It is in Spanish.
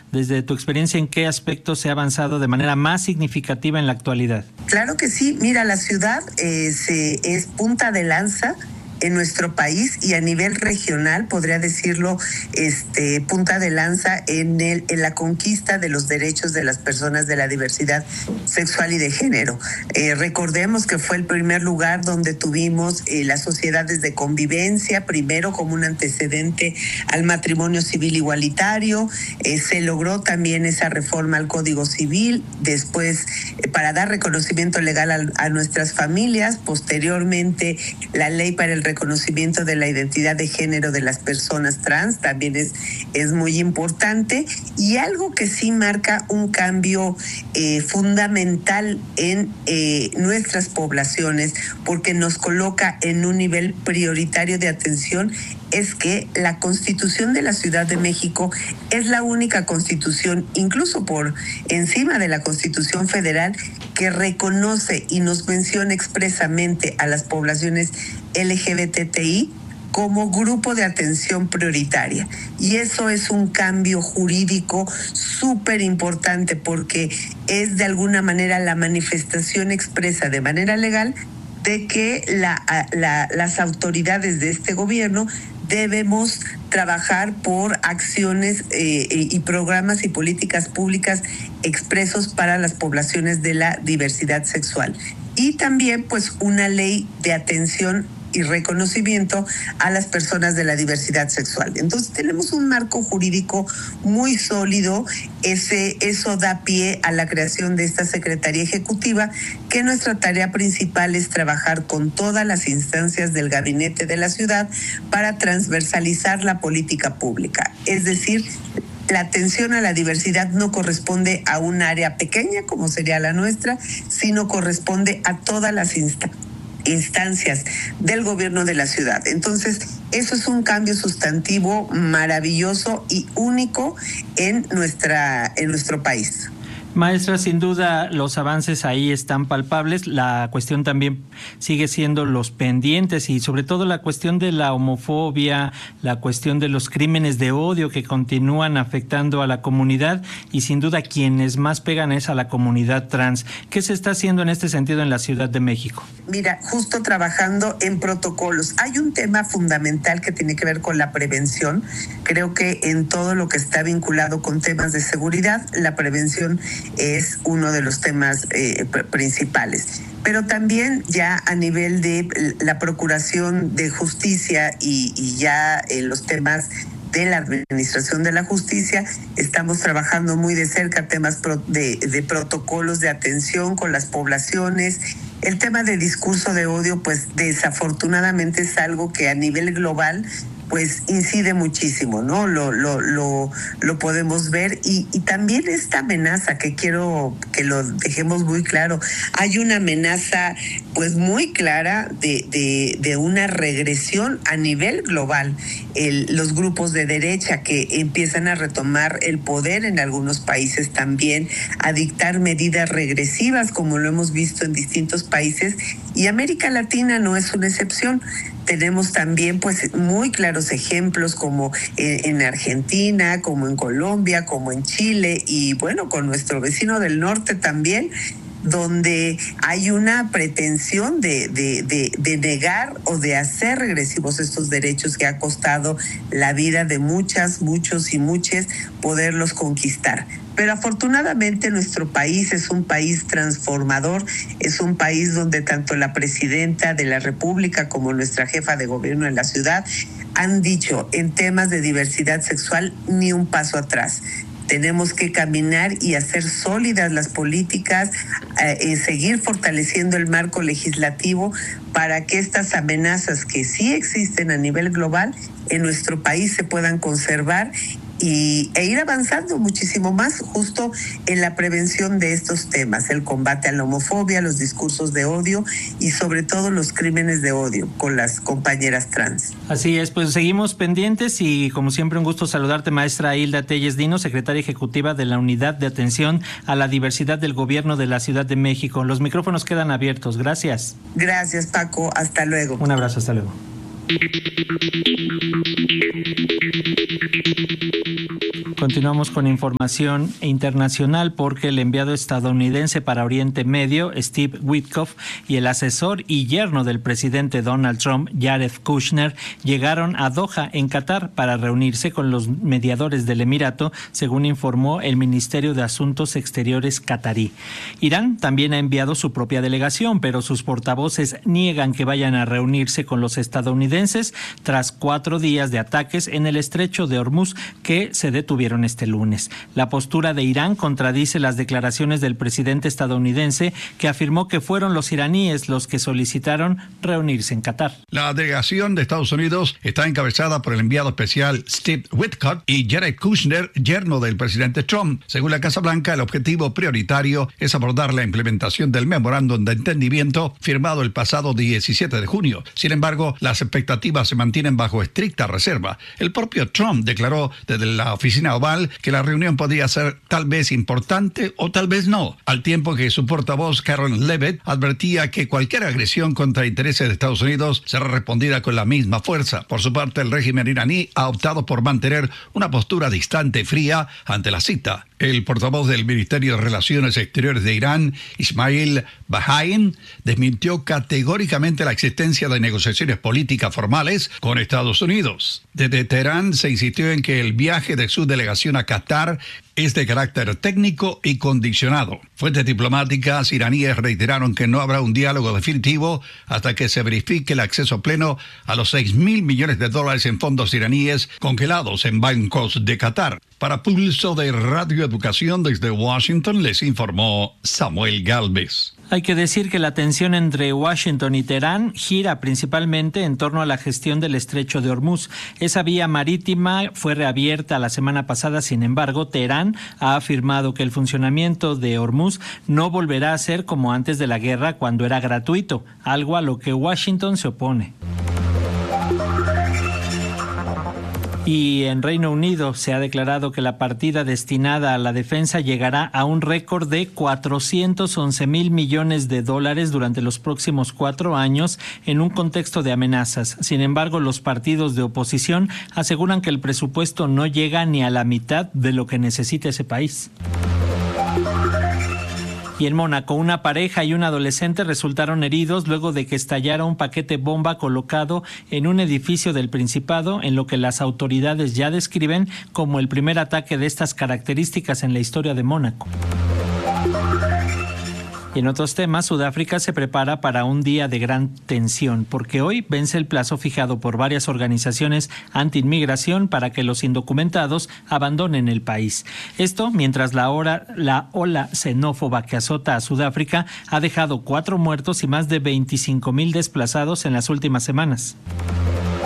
Desde tu experiencia, ¿en qué aspectos se ha avanzado de manera más significativa en la actualidad? Claro que sí. Mira, la ciudad es punta de lanza en nuestro país y a nivel regional, podría decirlo, punta de lanza en la conquista de los derechos de las personas de la diversidad sexual y de género. Recordemos que fue el primer lugar donde tuvimos las sociedades de convivencia, primero como un antecedente al matrimonio civil igualitario, se logró también esa reforma al Código Civil, después para dar reconocimiento legal a nuestras familias, posteriormente la ley para el reconocimiento de la identidad de género de las personas trans también es muy importante, y algo que sí marca un cambio fundamental en nuestras poblaciones, porque nos coloca en un nivel prioritario de atención, es que la Constitución de la Ciudad de México es la única constitución, incluso por encima de la Constitución Federal, que reconoce y nos menciona expresamente a las poblaciones LGBTI como grupo de atención prioritaria. Y eso es un cambio jurídico súper importante, porque es de alguna manera la manifestación expresa de manera legal de que las autoridades de este gobierno debemos trabajar por acciones y programas y políticas públicas expresos para las poblaciones de la diversidad sexual. Y también pues una ley de atención y reconocimiento a las personas de la diversidad sexual. Entonces tenemos un marco jurídico muy sólido. Eso da pie a la creación de esta Secretaría Ejecutiva, que nuestra tarea principal es trabajar con todas las instancias del gabinete de la ciudad para transversalizar la política pública. Es decir, la atención a la diversidad no corresponde a un área pequeña como sería la nuestra, sino corresponde a todas las instancias del gobierno de la ciudad. Entonces, eso es un cambio sustantivo maravilloso y único en nuestro país. Maestra, sin duda los avances ahí están palpables. La cuestión también sigue siendo los pendientes y sobre todo la cuestión de la homofobia, la cuestión de los crímenes de odio que continúan afectando a la comunidad, y sin duda quienes más pegan es a la comunidad trans. ¿Qué se está haciendo en este sentido en la Ciudad de México? Mira, justo trabajando en protocolos. Hay un tema fundamental que tiene que ver con la prevención. Creo que en todo lo que está vinculado con temas de seguridad, la prevención es uno de los temas principales. Pero también ya a nivel de la Procuración de Justicia y ya los temas de la Administración de la Justicia, estamos trabajando muy de cerca temas de protocolos de atención con las poblaciones. El tema de discurso de odio, pues desafortunadamente es algo que a nivel global pues incide muchísimo, ¿no? Lo podemos ver y también esta amenaza, que quiero que lo dejemos muy claro. Hay una amenaza pues muy clara de una regresión a nivel global. Los grupos de derecha que empiezan a retomar el poder en algunos países también, a dictar medidas regresivas como lo hemos visto en distintos países, y América Latina no es una excepción. Tenemos también pues muy claros ejemplos como en Argentina, como en Colombia, como en Chile y bueno, con nuestro vecino del norte también, donde hay una pretensión de negar o de hacer regresivos estos derechos que ha costado la vida de muchas, muchos y muchas poderlos conquistar. Pero afortunadamente nuestro país es un país transformador, es un país donde tanto la presidenta de la República como nuestra jefa de gobierno en la ciudad han dicho en temas de diversidad sexual ni un paso atrás. Tenemos que caminar y hacer sólidas las políticas, seguir fortaleciendo el marco legislativo para que estas amenazas que sí existen a nivel global en nuestro país se puedan conservar e ir avanzando muchísimo más justo en la prevención de estos temas, el combate a la homofobia, los discursos de odio y sobre todo los crímenes de odio con las compañeras trans. Así es, pues seguimos pendientes y como siempre un gusto saludarte, maestra Hilda Telles Dino, secretaria ejecutiva de la Unidad de Atención a la Diversidad del Gobierno de la Ciudad de México. Los micrófonos quedan abiertos. Gracias. Gracias, Paco. Hasta luego. Un abrazo, hasta luego. Continuamos con información internacional porque el enviado estadounidense para Oriente Medio, Steve Witkoff, y el asesor y yerno del presidente Donald Trump, Jared Kushner, llegaron a Doha, en Qatar, para reunirse con los mediadores del Emirato, según informó el Ministerio de Asuntos Exteriores qatarí. Irán también ha enviado su propia delegación, pero sus portavoces niegan que vayan a reunirse con los estadounidenses tras 4 días de ataques en el estrecho de Hormuz que se detuvieron este lunes. La postura de Irán contradice las declaraciones del presidente estadounidense, que afirmó que fueron los iraníes los que solicitaron reunirse en Qatar. La delegación de Estados Unidos está encabezada por el enviado especial Steve Witkoff y Jared Kushner, yerno del presidente Trump. Según la Casa Blanca, el objetivo prioritario es abordar la implementación del memorándum de entendimiento firmado el pasado 17 de junio. Sin embargo, las expectativas se mantienen bajo estricta reserva. El propio Trump declaró desde la oficina Oval que la reunión podría ser tal vez importante o tal vez no, al tiempo que su portavoz Karen Leavitt advertía que cualquier agresión contra intereses de Estados Unidos será respondida con la misma fuerza. Por su parte, el régimen iraní ha optado por mantener una postura distante y fría ante la cita. El portavoz del Ministerio de Relaciones Exteriores de Irán, Ismail Bahain, desmintió categóricamente la existencia de negociaciones políticas formales con Estados Unidos. Desde Teherán se insistió en que el viaje de su delegación a Qatar es de carácter técnico y condicionado. Fuentes diplomáticas iraníes reiteraron que no habrá un diálogo definitivo hasta que se verifique el acceso pleno a los $6.000 millones en fondos iraníes congelados en bancos de Qatar. Para Pulso de Radio Educación desde Washington les informó Samuel Galvez. Hay que decir que la tensión entre Washington y Teherán gira principalmente en torno a la gestión del estrecho de Hormuz. Esa vía marítima fue reabierta la semana pasada, sin embargo, Teherán ha afirmado que el funcionamiento de Hormuz no volverá a ser como antes de la guerra, cuando era gratuito, algo a lo que Washington se opone. Y en Reino Unido se ha declarado que la partida destinada a la defensa llegará a un récord de $411,000 millones durante los próximos 4 años en un contexto de amenazas. Sin embargo, los partidos de oposición aseguran que el presupuesto no llega ni a la mitad de lo que necesita ese país. Y en Mónaco, una pareja y un adolescente resultaron heridos luego de que estallara un paquete bomba colocado en un edificio del Principado, en lo que las autoridades ya describen como el primer ataque de estas características en la historia de Mónaco. Y en otros temas, Sudáfrica se prepara para un día de gran tensión, porque hoy vence el plazo fijado por varias organizaciones anti-inmigración para que los indocumentados abandonen el país. Esto mientras la ola xenófoba que azota a Sudáfrica ha dejado 4 muertos y más de 25,000 desplazados en las últimas semanas.